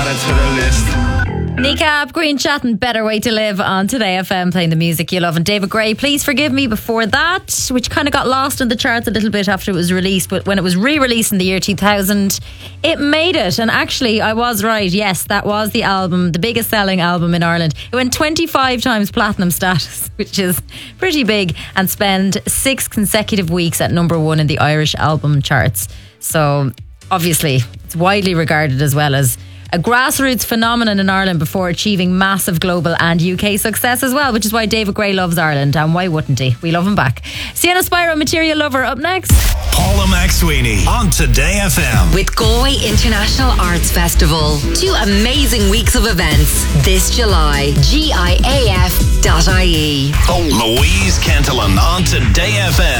add it to the list. Kneecap, Green Chatting, Better Way to Live on Today FM, playing the music you love. And David Gray, Please Forgive Me before that, which kind of got lost in the charts a little bit after it was released, but when it was re-released in the year 2000, it made it. And actually, I was right. Yes, that was the album, the biggest selling album in Ireland. It went 25 times platinum status, which is pretty big, and spent 6 consecutive weeks at number 1 in the Irish album charts. So obviously, it's widely regarded as well as a grassroots phenomenon in Ireland before achieving massive global and UK success as well, which is why David Gray loves Ireland, and why wouldn't he? We love him back. Sienna Spyro, Material Lover, up next. Paula McSweeney on Today FM. With Galway International Arts Festival. 2 amazing weeks of events this July. GIAF.ie. Louise Cantillon on Today FM.